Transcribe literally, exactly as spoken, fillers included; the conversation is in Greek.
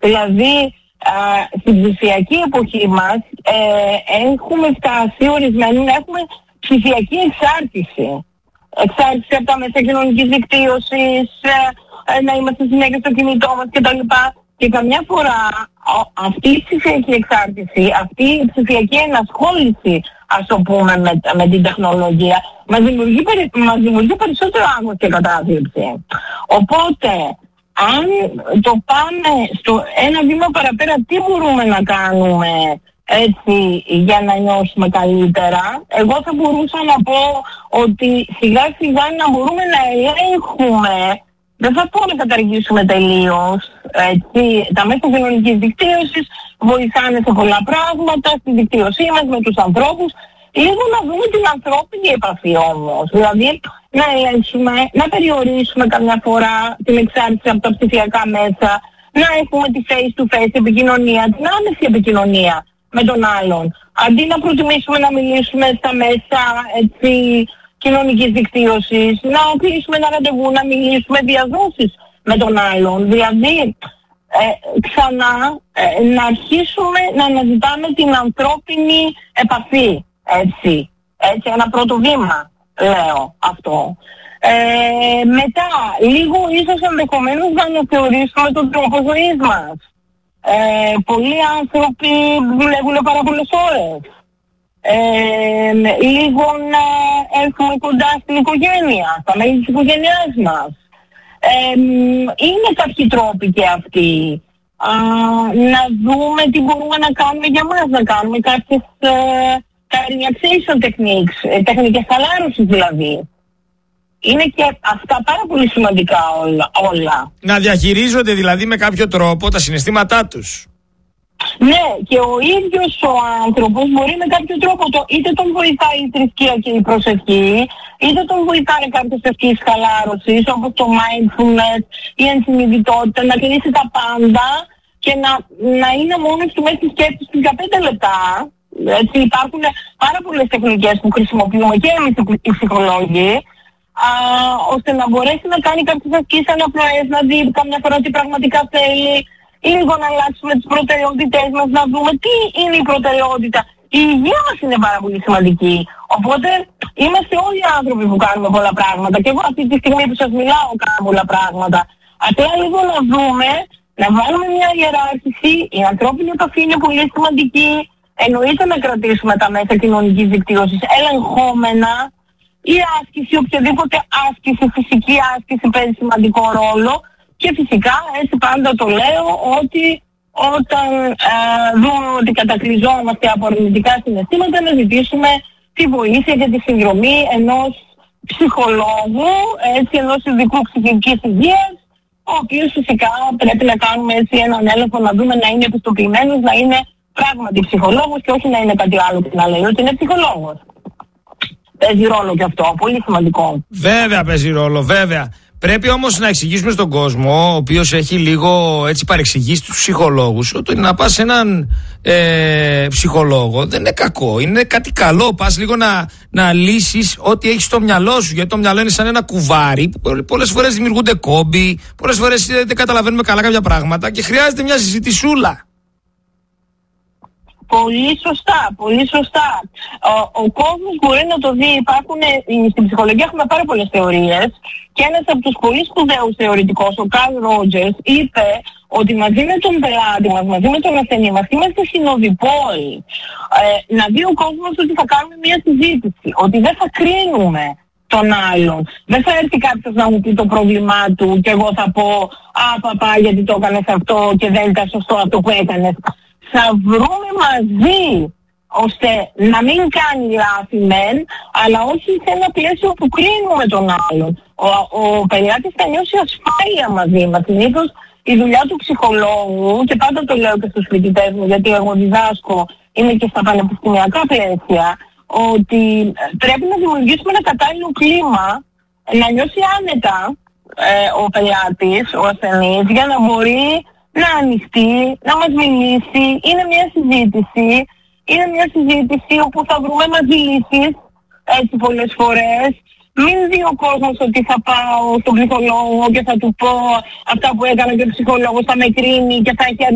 Δηλαδή, α, στην ψηφιακή εποχή μας ε, έχουμε φτάσει ορισμένοι να έχουμε ψηφιακή εξάρτηση. Εξάρτηση από τα μέσα κοινωνικής δικτύωσης, ε, ε, να είμαστε συνέχεια στο κινητό μας κτλ. Και καμιά φορά αυτή η ψηφιακή εξάρτηση, αυτή η ψηφιακή ενασχόληση, ας το πούμε, με, με την τεχνολογία, μας δημιουργεί, μας δημιουργεί περισσότερο άγχος και κατάθλιψη. Οπότε, αν το πάμε στο ένα βήμα παραπέρα, τι μπορούμε να κάνουμε έτσι για να νιώσουμε καλύτερα? Εγώ θα μπορούσα να πω ότι σιγά σιγά να μπορούμε να ελέγχουμε, δεν θα πω να καταργήσουμε τελείως, έτσι, τα μέσα κοινωνικής δικτύωσης βοηθάνε σε πολλά πράγματα, στη δικτύωσή μας, με τους ανθρώπους. Λίγο να δούμε την ανθρώπινη επαφή όμως, δηλαδή να ελέγξουμε, να περιορίσουμε καμιά φορά την εξάρτηση από τα ψηφιακά μέσα, να έχουμε τη face-to-face επικοινωνία, την άμεση επικοινωνία με τον άλλον. Αντί να προτιμήσουμε να μιλήσουμε στα μέσα, έτσι, κοινωνικής δικτύωσης, να κλείσουμε ένα ραντεβού, να μιλήσουμε διαδόσεις με τον άλλον. Δηλαδή, ε, ξανά ε, να αρχίσουμε να αναζητάμε την ανθρώπινη επαφή. Έτσι, έτσι, ένα πρώτο βήμα, λέω αυτό. Ε, μετά, λίγο ίσως ενδεχομένως να αναθεωρήσουμε τον τρόπο ζωής μας. Ε, πολλοί άνθρωποι δουλεύουν πάρα πολλές ώρες. Ε, λίγο να έρθουμε κοντά στην οικογένεια, στα μέλη της οικογένειάς μας. Ε, είναι κάποιοι τρόποι και αυτοί. Α, να δούμε τι μπορούμε να κάνουμε για μας, να κάνουμε κάποιες ε, relaxation techniques, ε, τεχνικές χαλάρωσης δηλαδή. Είναι και αυτά πάρα πολύ σημαντικά όλα, όλα. Να διαχειρίζονται δηλαδή με κάποιο τρόπο τα συναισθήματά τους. Ναι, και ο ίδιος ο άνθρωπος μπορεί με κάποιο τρόπο, το, είτε τον βοηθάει η θρησκεία και η προσευχή, είτε τον βοηθάει κάποιες ασκήσεις χαλάρωσης, όπως το mindfulness, η ενσυνειδητότητα, να κλείσει τα πάντα και να, να είναι μόνος του μέσα στη σκέψη του για πέντε λεπτά. Έτσι, υπάρχουν πάρα πολλές τεχνικές που χρησιμοποιούμε και εμείς οι ψυχολόγοι, α, ώστε να μπορέσει να κάνει κάποιες ασκήσεις αναπνοές, να δει καμιά φορά τι πραγματικά θέλει, λίγο να αλλάξουμε τις προτεραιότητες μας, να δούμε τι είναι η προτεραιότητα. Η υγεία μας είναι πάρα πολύ σημαντική. Οπότε είμαστε όλοι οι άνθρωποι που κάνουμε πολλά πράγματα. Και εγώ αυτή τη στιγμή που σας μιλάω κάνω πολλά πράγματα. Απλά λίγο να δούμε, να βάλουμε μια ιεράρχηση. Η ανθρώπινη επαφή είναι πολύ σημαντική. Εννοείται να κρατήσουμε τα μέσα κοινωνικής δικτύωσης ελεγχόμενα. Η άσκηση, οποιαδήποτε άσκηση, φυσική άσκηση παίζει σημαντικό ρόλο. Και φυσικά, έτσι πάντα το λέω, ότι όταν ε, δούμε ότι κατακλυζόμαστε από αρνητικά συναισθήματα, να ζητήσουμε τη βοήθεια και τη συνδρομή ενός ψυχολόγου, έτσι, ενός ειδικού ψυχικής υγείας, ο οποίος φυσικά πρέπει να κάνουμε έτσι έναν έλεγχο, να δούμε να είναι επιστοποιημένος, να είναι πράγματι ψυχολόγος και όχι να είναι κάτι άλλο και να λέει ότι είναι ψυχολόγος. Παίζει ρόλο και αυτό, πολύ σημαντικό. Βέβαια παίζει ρόλο, βέβαια. Πρέπει όμως να εξηγήσουμε στον κόσμο, ο οποίος έχει λίγο έτσι παρεξηγήσει τους ψυχολόγους, ότι να πας σε έναν ε, ψυχολόγο δεν είναι κακό, είναι κάτι καλό. Πας λίγο να, να λύσεις ό,τι έχεις στο μυαλό σου, γιατί το μυαλό είναι σαν ένα κουβάρι που πολλές φορές δημιουργούνται κόμποι, πολλές φορές δεν καταλαβαίνουμε καλά κάποια πράγματα και χρειάζεται μια συζητησούλα. Πολύ σωστά, πολύ σωστά. Ο, ο κόσμος μπορεί να το δει. Υπάρχουν, στην ψυχολογία έχουμε πάρα πολλές θεωρίες και ένας από τους πολύ σπουδαίους θεωρητικός, ο Καρλ Ρότζερς, είπε ότι μαζί με τον πελάτη μας, μαζί με τον ασθενή μας, είμαστε συνοδοιπόροι. Ε, να δει ο κόσμος ότι θα κάνουμε μια συζήτηση, ότι δεν θα κρίνουμε τον άλλον. Δεν θα έρθει κάποιος να μου πει το πρόβλημά του και εγώ θα πω «Α, παπά, γιατί το έκανες αυτό και δεν ήταν σωστό αυτό που έκανες». Θα βρούμε μαζί ώστε να μην κάνει λάθη μεν, αλλά όχι σε ένα πλαίσιο που κρίνουμε τον άλλον. Ο, ο πελάτης θα νιώσει ασφάλεια μαζί μας. Συνήθως η δουλειά του ψυχολόγου, και πάντα το λέω και στους φοιτητές μου, γιατί εγώ διδάσκω, είναι και στα πανεπιστημιακά πλαίσια, ότι πρέπει να δημιουργήσουμε ένα κατάλληλο κλίμα, να νιώσει άνετα ε, ο πελάτης, ο ασθενής, για να μπορεί να ανοιχτεί, να μας μιλήσει. Είναι μια συζήτηση, είναι μια συζήτηση όπου θα βρούμε μαζί λύσεις, έτσι πολλές φορές. Μην δει ο κόσμος ότι θα πάω στον ψυχολόγο και θα του πω αυτά που έκανα και ο ψυχολόγος θα με κρίνει και θα έχει